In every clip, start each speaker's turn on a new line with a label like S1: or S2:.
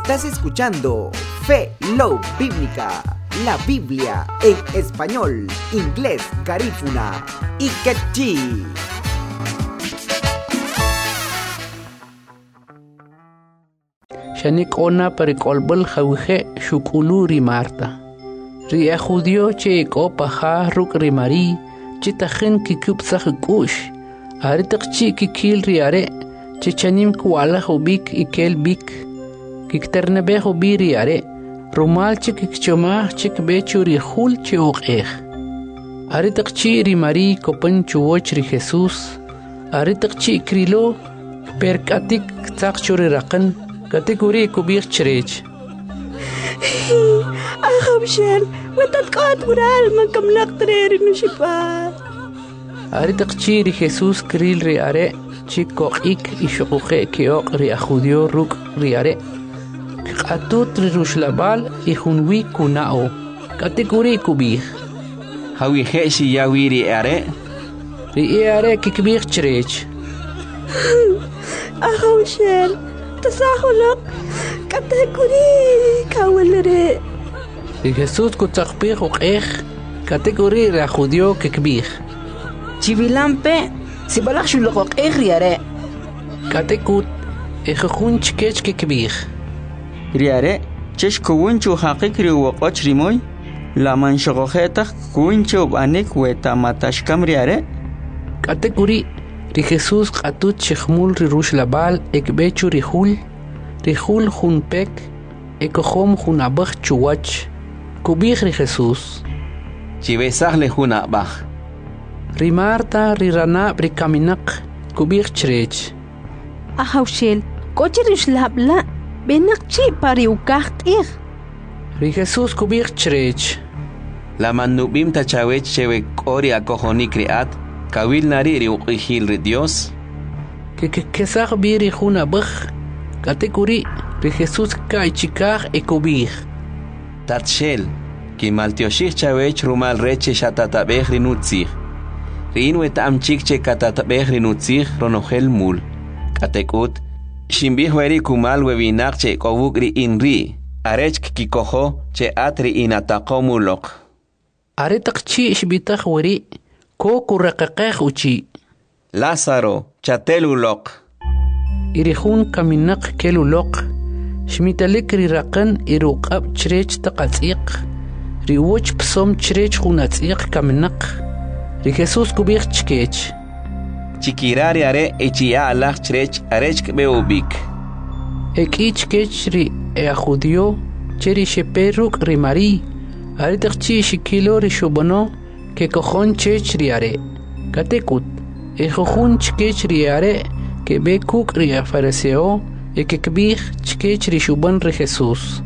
S1: Estás escuchando Fe Love Bíblica, la Biblia en español, inglés, garífuna y quechí.
S2: Shanik ona perikolbel jawije shukulu rimarta. Ria judio che ko paha ruk rimari chitahin kikup sahukush. Aritak chi kikil riare chichanim kuala hubik ikel bik. Kikternebe hubi riare rumal chik choma chik bechuri hul chiok Aritak chi rimari kopen chuoch ri Jesus. Aritak chi krilo perkatik tak churi rakan kategori kubir chirech.
S3: Akhamshel, watatqat mural makamnak treri nushipa.
S2: Aritak chi ri Jesus kril ri are chiko ik ishuqe keok ri ajudio ruk ri are. Qatut ri rushlabal ihunwi kunao. Kategori kubir.
S4: Hawi heshi yawi ri are?
S2: Ri are kikbir chirech.
S3: Akhamshel, tasahulok kategori kawalere.
S2: Ri Jesus kutakbir uqeh kategori ri ajudio kikbir.
S5: Chivilampe, si balak shulok riare.
S2: Katekut ejujun chkech kikbir.
S4: Riare, chesh kuwunchu haqiqri waqoch rimoy, la manshogojeta kuwunchu banik weta matashkam riare.
S2: Kategori ri Jesus qatut chkhmul ri rushlabal ekbechu rihul junpek ekohom junabach chuwach kubir ri Jesus.
S4: Chibesaj le junabach.
S2: Ri Marta ri rana ri kaminak kubir chrech.
S3: Ahawshel, kochirish labla benak chi pari ukaht
S2: Ri Jesus kubir chrech.
S4: La manubim tachawech chewe kori akohoni kriat kawil nari ri uqihil ri Dios.
S2: Kesach biri junabach kategori ri Jesus kai chikach ekubir.
S4: Tatshel ki maltioshich chawech rumal reche shatatabech ri nutzich. Rin wet am chikche katatabech ri nutzich ronogel mul. Katekut shimbih weri kumal webinak che kobuk ri inri. Arech kikoho che atri inatakomulok.
S2: Aretak chi shbitach weri ko kurakakech uchi.
S4: Lázaro chatelulok.
S2: Irihun kaminak kelulok. Shmitalik ri rakan iruqab chrech taqatsiq. Ri woch psom chrech hunatsiq kaminak. Ri Jesus kubir chkech.
S4: Chikirari are echia alach chrech arech beubik.
S2: Ekich kech ri ajudio cheri sheperuk ri mari. Aritak chi shikilo ri shubono ke kojon chech ri are. Katekut ejojun chkech ri are ke bekuk ri fariseo ekekbih chkech ri shubon ri Jesus.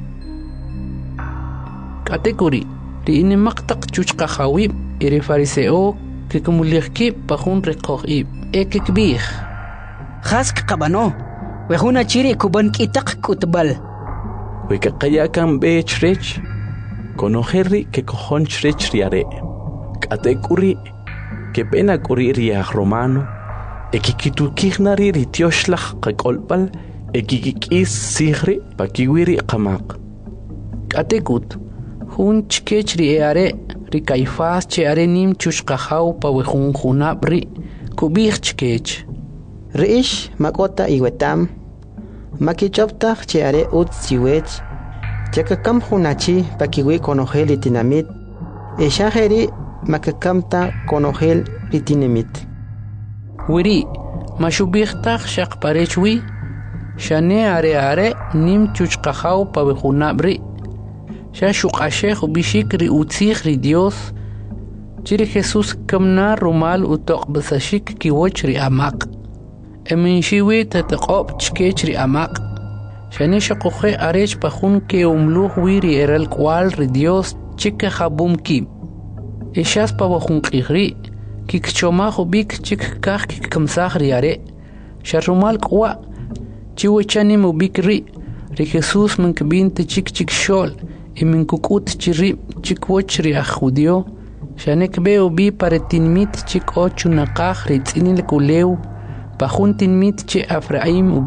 S2: Kategori ri inimaqtaq chuchqa khawib ri fariseo ke kumulirki pajun ri qoib ekekbih.
S5: Khask qabano, wehuna chiri kuban kitak kutbal.
S6: Wekaqaya kan be chrech konojerri ke kojon chrech riare. Kategori que pena kuri ria romano ekikitu kignari ritioslach qakolpal ekikikis sigri pakiwiri qamaq.
S2: Katekut hun chkech ri are ri Caifás che are nim chushqajaw pa wejun junabri kubir chkech.
S7: Riish makota iwetam makichoptaq che are ut siwech chakakam junachi pakiwi konojel itinamit eshajeri makakamta konojel itinamit.
S2: Wiri mashubirtaq shaqparechwi shane are nim chushqajaw pa wejunabri Shashuqasheh bishik ri utzich ri Dios chiri Jesus kamna rumal utoq basashik kiwoch ri amaq eminchiwi tataqob chkech ri amaq shane shaqoje arech pajun ke umluh wiri eral kwal ri Dios chike khabum ki eshas pa wajun qigri kikchoma khubik chik kah kikkamsaj ri are sharumal kwa chiwechani mubikri ri Jesus minkbint chik shol من كوكوت تشري تشكوتش ريا خوديو شانك بيو بي بارتين ميت تشك اوتشو نقاخ ريتسيني لكوليو بخون تنميت تشي افرعيم